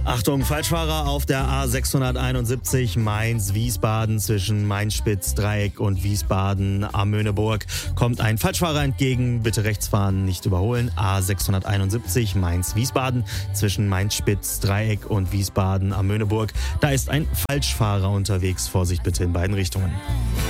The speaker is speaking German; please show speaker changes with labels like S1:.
S1: Achtung, Falschfahrer auf der A671 Mainz-Wiesbaden zwischen Mainz-Spitz-Dreieck und Wiesbaden-Amöneburg. Kommt ein Falschfahrer entgegen, bitte rechts fahren, nicht überholen. A671 Mainz-Wiesbaden zwischen Mainz-Spitz-Dreieck und Wiesbaden-Amöneburg. Da ist ein Falschfahrer unterwegs, Vorsicht bitte in beiden Richtungen.